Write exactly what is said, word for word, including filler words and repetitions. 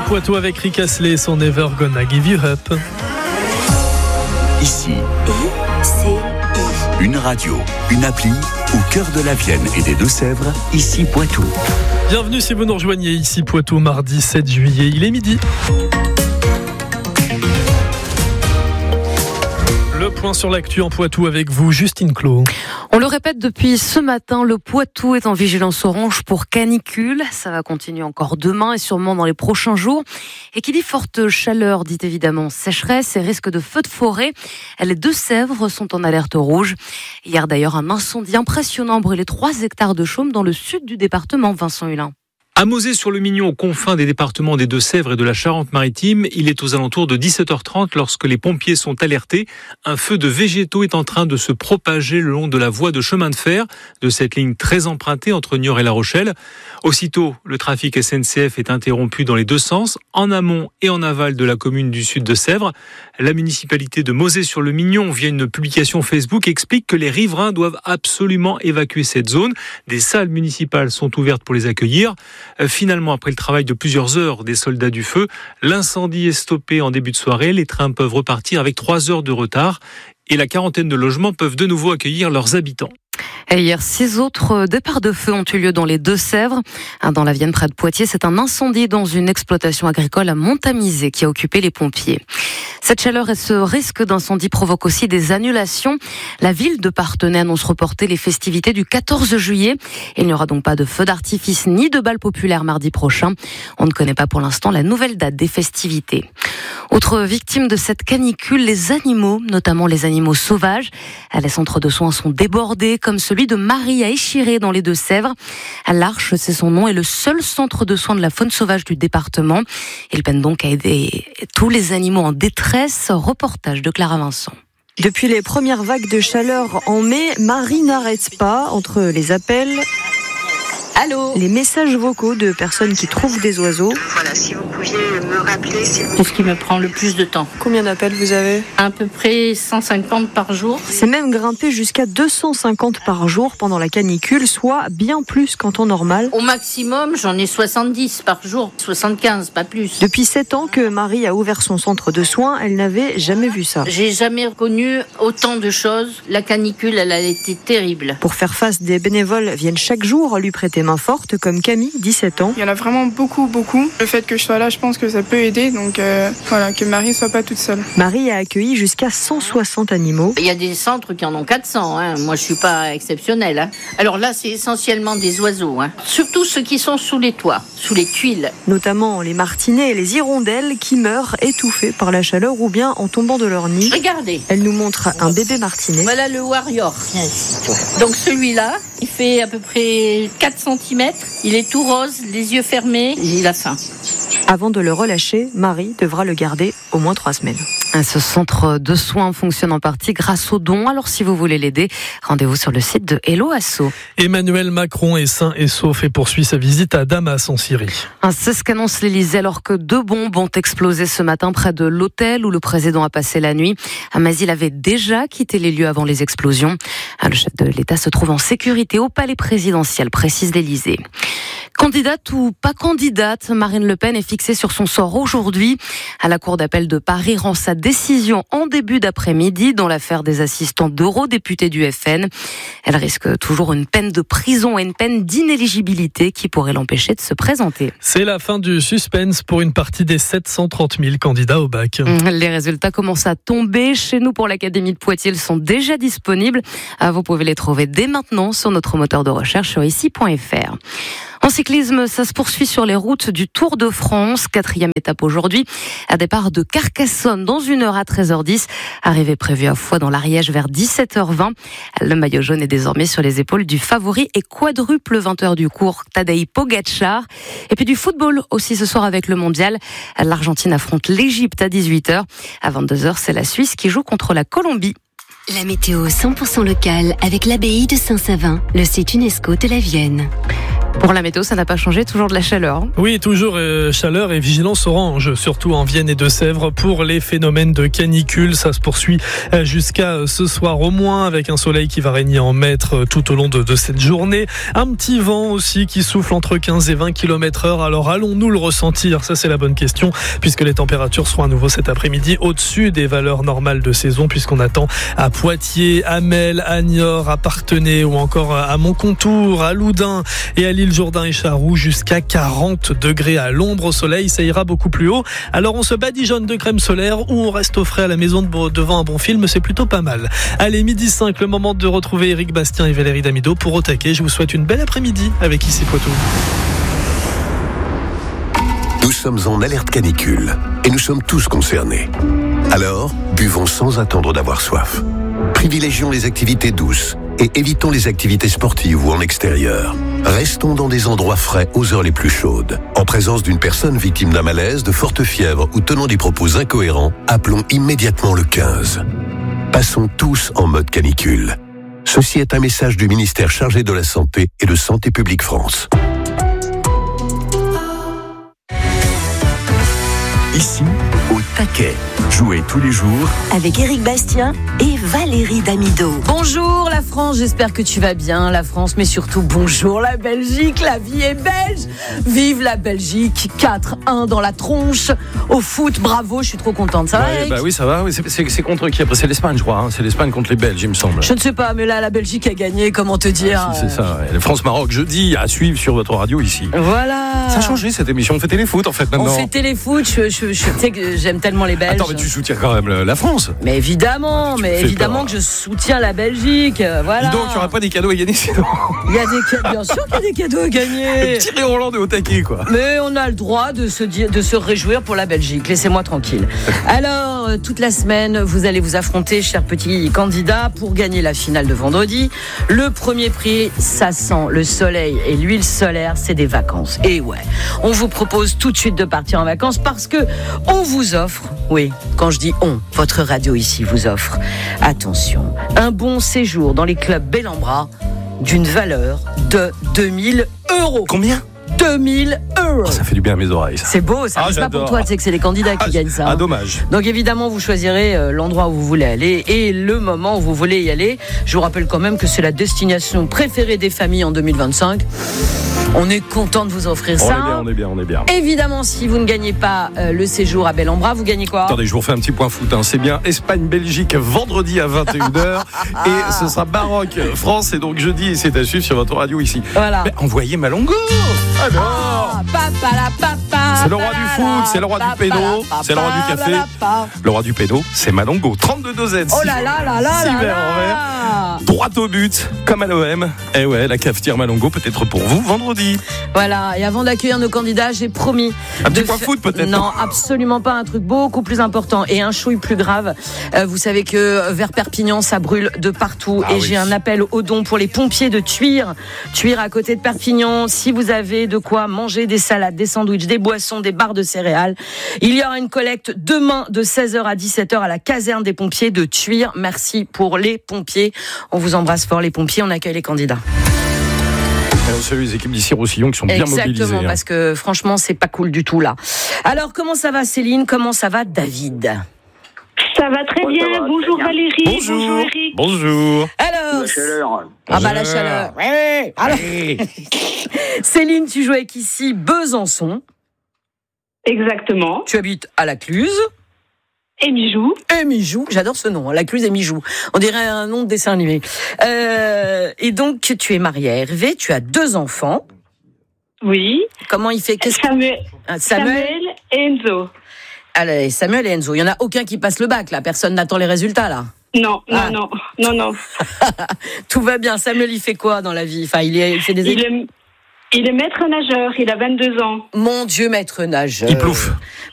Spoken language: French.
Poitou avec Rick Astley et son Never Gonna Give You Up. Ici, une radio, une appli au cœur de la Vienne et des Deux-Sèvres, ici Poitou. Bienvenue si vous nous rejoignez ici Poitou, mardi sept juillet, il est midi. Le point sur l'actu en Poitou avec vous, Justine Clos. On le répète depuis ce matin, le Poitou est en vigilance orange pour canicule. Ça va continuer encore demain et sûrement dans les prochains jours. Et qui dit forte chaleur dit évidemment sécheresse et risque de feux de forêt. Les Deux-Sèvres sont en alerte rouge. Hier d'ailleurs, un incendie impressionnant a brûlé trois hectares de chaume dans le sud du département, Vincent Hulin. À Mauzé-sur-le-Mignon, aux confins des départements des Deux-Sèvres et de la Charente-Maritime, il est aux alentours de dix-sept heures trente lorsque les pompiers sont alertés. Un feu de végétaux est en train de se propager le long de la voie de chemin de fer de cette ligne très empruntée entre Niort et La Rochelle. Aussitôt, le trafic S N C F est interrompu dans les deux sens, en amont et en aval de la commune du sud de Sèvres. La municipalité de Mauzé-sur-le-Mignon, via une publication Facebook, explique que les riverains doivent absolument évacuer cette zone. Des salles municipales sont ouvertes pour les accueillir. Finalement, après le travail de plusieurs heures des soldats du feu, l'incendie est stoppé en début de soirée. Les trains peuvent repartir avec trois heures de retard et la quarantaine de logements peuvent de nouveau accueillir leurs habitants. Et hier, six autres départs de feu ont eu lieu dans les Deux-Sèvres. Dans la Vienne, près de Poitiers, c'est un incendie dans une exploitation agricole à Montamisé qui a occupé les pompiers. Cette chaleur et ce risque d'incendie provoquent aussi des annulations. La ville de Parthenay annonce reporter les festivités du quatorze juillet. Il n'y aura donc pas de feux d'artifice ni de bal populaire mardi prochain. On ne connaît pas pour l'instant la nouvelle date des festivités. Autre victime de cette canicule, les animaux, notamment les animaux sauvages. Les centres de soins sont débordés, comme celui de Marie à Échiré dans les Deux-Sèvres. L'Arche, c'est son nom, est le seul centre de soins de la faune sauvage du département. Il peine donc à aider tous les animaux en détresse. Reportage de Clara Vincent. Depuis les premières vagues de chaleur en mai, Marie n'arrête pas entre les appels, Allô, les messages vocaux de personnes qui trouvent des oiseaux. Voilà, si vous pouviez me rappeler, c'est vous. C'est ce qui me prend le plus de temps. Combien d'appels vous avez ? À peu près cent cinquante par jour. C'est même grimpé jusqu'à deux cent cinquante par jour pendant la canicule, soit bien plus qu'en temps normal. Au maximum, j'en ai soixante-dix par jour, soixante-quinze, pas plus. Depuis sept ans que Marie a ouvert son centre de soins, elle n'avait jamais vu ça. J'ai jamais connu autant de choses. La canicule, elle a été terrible. Pour faire face, des bénévoles viennent chaque jour lui prêter main forte, comme Camille, dix-sept ans. Il y en a vraiment beaucoup, beaucoup. Le fait que je sois là, je pense que ça peut aider. Donc euh, voilà, que Marie soit pas toute seule. Marie a accueilli jusqu'à cent soixante animaux. Il y a des centres qui en ont quatre cents. Hein. Moi, je suis pas exceptionnelle. Hein. Alors là, c'est essentiellement des oiseaux. Hein. Surtout ceux qui sont sous les toits, sous les tuiles. Notamment les martinets et les hirondelles qui meurent étouffés par la chaleur ou bien en tombant de leur nid. Regardez. Elle nous montre un bébé martinet. Voilà le warrior. Viens ici, toi. Donc celui-là, il fait à peu près quatre centimètres. Il est tout rose, les yeux fermés. Il a faim. Avant de le relâcher, Marie devra le garder au moins trois semaines. Ce centre de soins fonctionne en partie grâce aux dons. Alors si vous voulez l'aider, rendez-vous sur le site de Hello Asso. Emmanuel Macron est sain et sauf et poursuit sa visite à Damas en Syrie. C'est ce qu'annonce l'Élysée alors que deux bombes ont explosé ce matin près de l'hôtel où le président a passé la nuit. Mais il avait déjà quitté les lieux avant les explosions. Le chef de l'État se trouve en sécurité au palais présidentiel, précise l'Élysée. Candidate ou pas candidate, Marine Le Pen est fixée sur son sort aujourd'hui. À la Cour d'appel de Paris rend sa décision en début d'après-midi dans l'affaire des assistants d'eurodéputés du F N. Elle risque toujours une peine de prison et une peine d'inéligibilité qui pourrait l'empêcher de se présenter. C'est la fin du suspense pour une partie des sept cent trente mille candidats au bac. Les résultats commencent à tomber. Chez nous, pour l'Académie de Poitiers, ils sont déjà disponibles. Vous pouvez les trouver dès maintenant sur notre moteur de recherche sur ici point f r. En cyclisme, ça se poursuit sur les routes du Tour de France. Quatrième étape aujourd'hui, à départ de Carcassonne dans une heure à treize heures dix. Arrivée prévue à Foix dans l'Ariège vers dix-sept heures vingt. Le maillot jaune est désormais sur les épaules du favori et quadruple vainqueur du cours, Tadej Pogačar. Et puis du football aussi ce soir avec le mondial. L'Argentine affronte l'Égypte à dix-huit heures. À vingt-deux heures, c'est la Suisse qui joue contre la Colombie. La météo cent pour cent locale avec l'abbaye de Saint-Savin, le site UNESCO de la Vienne. Pour la météo, ça n'a pas changé, toujours de la chaleur. Oui, toujours euh, chaleur et vigilance orange, surtout en Vienne et Deux-Sèvres pour les phénomènes de canicule. Ça se poursuit euh, jusqu'à euh, ce soir au moins, avec un soleil qui va régner en maître euh, tout au long de, de cette journée. Un petit vent aussi qui souffle entre quinze et vingt kilomètres heure. Alors allons-nous le ressentir? Ça, c'est la bonne question, puisque les températures seront à nouveau cet après-midi au-dessus des valeurs normales de saison, puisqu'on attend à Poitiers, à Mel, à Niort, à Parthenay ou encore à Montcontour, à Loudun et à l'île Jourdain et Charroux jusqu'à quarante degrés à l'ombre. Au soleil, ça ira beaucoup plus haut. Alors on se badigeonne de crème solaire ou on reste au frais à la maison de, devant un bon film, c'est plutôt pas mal. Allez, midi cinq, le moment de retrouver Éric Bastien et Valérie Damido pour Au Taquet. Je vous souhaite une belle après-midi avec Ici Poitou. Nous sommes en alerte canicule et nous sommes tous concernés. Alors, buvons sans attendre d'avoir soif. Privilégions les activités douces et évitons les activités sportives ou en extérieur. Restons dans des endroits frais aux heures les plus chaudes. En présence d'une personne victime d'un malaise, de forte fièvre ou tenant des propos incohérents, appelons immédiatement le quinze. Passons tous en mode canicule. Ceci est un message du ministère chargé de la Santé et de Santé publique France. Ici, Au Taquet. Jouez tous les jours avec Éric Bastien et Valérie Damido. Bonjour la France, j'espère que tu vas bien, la France, mais surtout bonjour la Belgique, la vie est belge. Vive la Belgique, quatre un dans la tronche. Au foot, bravo, je suis trop contente. Ça va, Eric ? Bah oui, ça va. Oui, c'est, c'est, c'est contre qui après ? C'est l'Espagne, je crois. Hein. C'est l'Espagne contre les Belges, il me semble. Je ne sais pas, mais là, la Belgique a gagné, comment te dire ? Ah, c'est, c'est ça. Ouais. France-Maroc, jeudi, à suivre sur votre radio ici. Voilà. Ça a changé cette émission. On fait téléfoot en fait maintenant. On fait téléfoot. Je, je, je, je sais que j'aime tellement les Belges. Attends, mais tu soutiens quand même la France. Mais évidemment, ah, mais évidemment peur. Que je soutiens la Belgique. Voilà. Dis donc, il n'y aura pas des cadeaux à gagner sinon. Il y a des cadeaux, bien sûr qu'il y a des cadeaux à gagner. Thierry Roland de Au Taquet, quoi. Mais on a le droit de se dire, de se réjouir pour la Belgique. Laissez-moi tranquille. Alors, toute la semaine, vous allez vous affronter, chers petits candidats, pour gagner la finale de vendredi. Le premier prix, ça sent le soleil et l'huile solaire, c'est des vacances. Et ouais, on vous propose tout de suite de partir en vacances parce que on vous offre, oui, quand je dis on, votre radio ici vous offre, attention, un bon séjour dans les clubs Bellambra d'une valeur de deux mille euros. Combien ? deux mille euros. Oh, ça fait du bien à mes oreilles. Ça. C'est beau, ça. Ah, c'est pas pour toi, tu sais que c'est les candidats qui ah, gagnent ça. Ah, dommage. Donc évidemment, vous choisirez euh, l'endroit où vous voulez aller et le moment où vous voulez y aller. Je vous rappelle quand même que c'est la destination préférée des familles en deux mille vingt-cinq. On est content de vous offrir on ça. On est bien, on est bien, on est bien. Évidemment, si vous ne gagnez pas euh, le séjour à Bellambra, vous gagnez quoi ? Attendez, je vous refais un petit point foot. Hein. C'est bien Espagne-Belgique vendredi à vingt et une heures et ce sera Maroc-France et donc jeudi et c'est à suivre sur votre radio ici. Voilà. Mais envoyez Malongo. Alors. Ah, papa, la, papa, c'est le roi du foot, c'est le roi du pédo, c'est le roi du café. Le roi du pédo, c'est Malongo. trente-deux Z. Oh là là là là là là. Droit au but, comme à l'O M. Eh ouais, la cafetière Malongo peut-être pour vous vendredi. Voilà, et avant d'accueillir nos candidats, j'ai promis. Un petit de point f... foot peut-être. Non, absolument pas, un truc beaucoup plus important et un chouille plus grave. Euh, vous savez que vers Perpignan, ça brûle de partout. Ah et oui. J'ai un appel au don pour les pompiers de Tuire. Tuire à côté de Perpignan. Si vous avez de quoi manger des salades, des sandwichs, des boissons, des barres de céréales, il y aura une collecte demain de seize heures à dix-sept heures à la caserne des pompiers de Tuire. Merci pour les pompiers. On vous embrasse fort les pompiers, on accueille les candidats. Et on salue les équipes d'ici Roussillon qui sont bien Exactement, mobilisées. Exactement, hein. parce que franchement, c'est pas cool du tout là. Alors, comment ça va Céline ? Comment ça va David ? Ça va très bien. Va, bonjour bien. Valérie. Bonjour. Bonjour Eric. Bonjour. Alors. La chaleur. Ah bah la chaleur. Oui. Alors. Céline, tu joues avec ici Besançon. Exactement. Tu habites à la Cluse. Et Mijou. Et Mijou, j'adore ce nom, la Cluse et Mijou. On dirait un nom de dessin animé. Euh, et donc, tu es mariée à Hervé, tu as deux enfants. Oui. Comment il fait Qu'est-ce Samuel, que... Samuel, Samuel et Enzo. Allez, Samuel et Enzo. Il n'y en a aucun qui passe le bac, là. Personne n'attend les résultats, là. Non, non, ah. non, non, non. Tout va bien. Samuel, il fait quoi dans la vie ? Enfin, il, est, il fait des il est, il est maître nageur. Il a vingt-deux ans. Mon Dieu, maître nageur. Il plouffe.